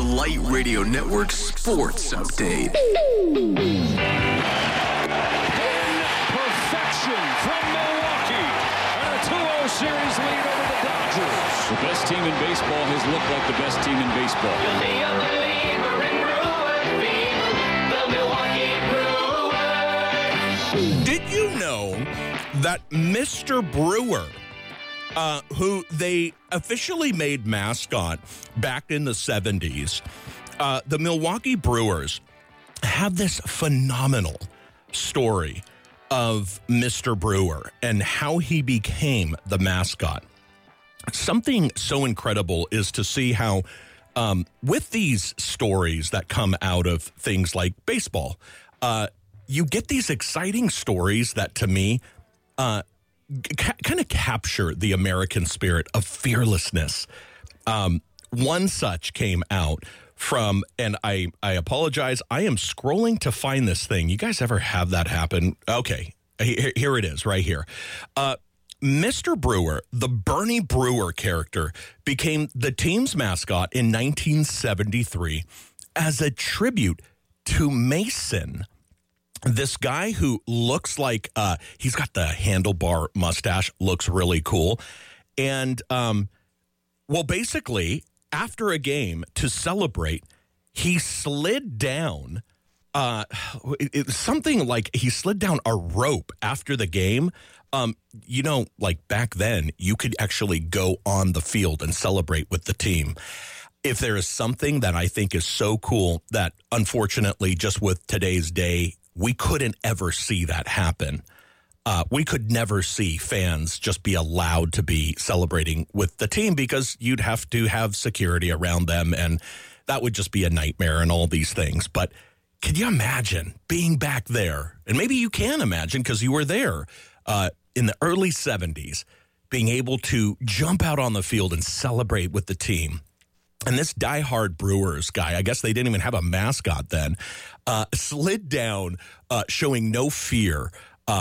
Light Radio Network Sports Update. Perfection from Milwaukee. And a 2-0 series lead over the Dodgers. The best team in baseball has looked like the best team in baseball. Did you know that Mr. Brewer, who they officially made mascot back in the 70s, the Milwaukee Brewers have this phenomenal story of Mr. Brewer and how he became the mascot. Something so incredible is to see how with these stories that come out of things like baseball, you get these exciting stories that, to me, kind of capture the American spirit of fearlessness. One such came out from, and I apologize, I am scrolling to find this thing. You guys ever have that happen? Okay, here it is right here. Mr. Brewer, the Bernie Brewer character, became the team's mascot in 1973 as a tribute to Mason, this guy who looks like he's got the handlebar mustache, looks really cool. And, well, basically, after a game to celebrate, he slid down something like he slid down a rope after the game. You know, like back then, you could actually go on the field and celebrate with the team. If there is something that I think is so cool that, unfortunately, just with today's day, we couldn't ever see that happen. We could never see fans just be allowed to be celebrating with the team because you'd have to have security around them, and that would just be a nightmare and all these things. But can you imagine being back there? And maybe you can imagine because you were there in the early 70s, being able to jump out on the field and celebrate with the team. And this diehard Brewers guy, I guess they didn't even have a mascot then, slid down, showing no fear.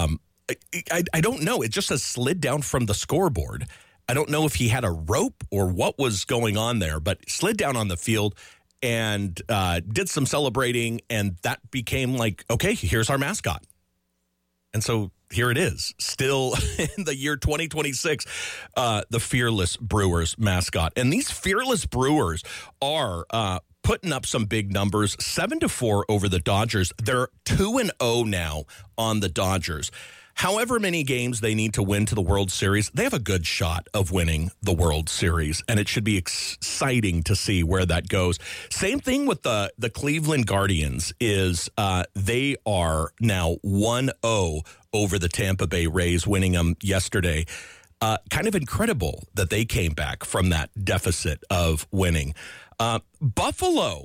I don't know. It just says slid down from the scoreboard. I don't know if he had a rope or what was going on there, but slid down on the field and did some celebrating, and that became like, okay, here's our mascot. And so here it is, still in the year 2026, the Fearless Brewers mascot. And these Fearless Brewers are putting up some big numbers, 7-4 over the Dodgers. They're 2-0 now on the Dodgers. However many games they need to win to the World Series, they have a good shot of winning the World Series, and it should be exciting to see where that goes. Same thing with the Cleveland Guardians is they are now 1-0 over the Tampa Bay Rays, winning them yesterday. Kind of incredible that they came back from that deficit of winning. Buffalo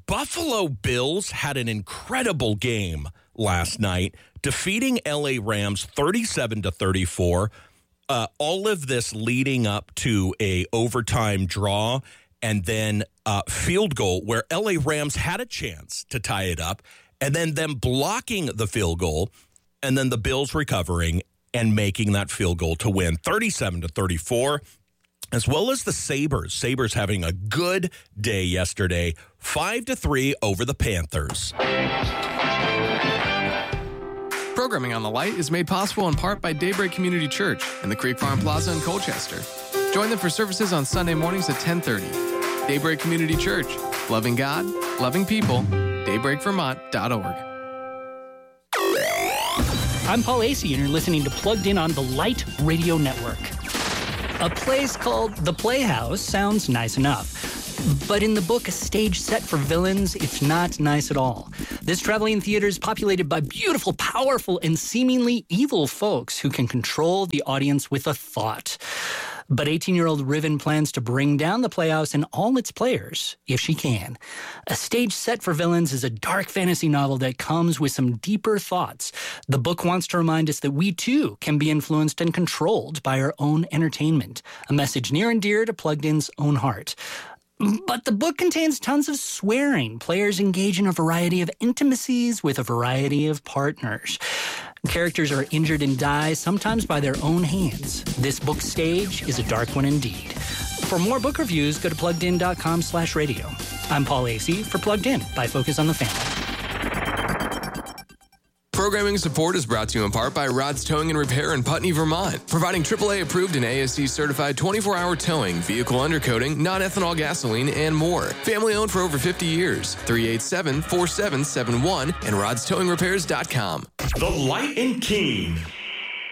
Bills had an incredible game last night, defeating LA Rams 37-34. All of this leading up to a overtime draw and then field goal where LA Rams had a chance to tie it up, and then them blocking the field goal, and then the Bills recovering and making that field goal to win 37-34. As well as the Sabres. Sabres having a good day yesterday, 5-3 over the Panthers. Programming on the Light is made possible in part by Daybreak Community Church in the Creek Farm Plaza in Colchester. Join them for services on Sunday mornings at 10:30. Daybreak Community Church, loving God, loving people, daybreakvermont.org. I'm Paul Acey, and you're listening to Plugged In on the Light Radio Network. A place called The Playhouse sounds nice enough, but in the book A Stage Set for Villains, it's not nice at all. This traveling theater is populated by beautiful, powerful, and seemingly evil folks who can control the audience with a thought. But 18-year-old Riven plans to bring down the Playhouse and all its players, if she can. A Stage Set for Villains is a dark fantasy novel that comes with some deeper thoughts. The book wants to remind us that we, too, can be influenced and controlled by our own entertainment, a message near and dear to Plugged In's own heart. But the book contains tons of swearing. Players engage in a variety of intimacies with a variety of partners. Characters are injured and die, sometimes by their own hands. This book stage is a dark one indeed. For more book reviews, go to pluggedin.com/radio. I'm Paul Acey for Plugged In by Focus on the Family. Programming support is brought to you in part by Rod's Towing and Repair in Putney, Vermont, providing AAA approved and ASC certified 24-hour towing, vehicle undercoating, non-ethanol gasoline, and more. Family owned for over 50 years. 387-4771 and rodstowingrepairs.com. The Light and Keene.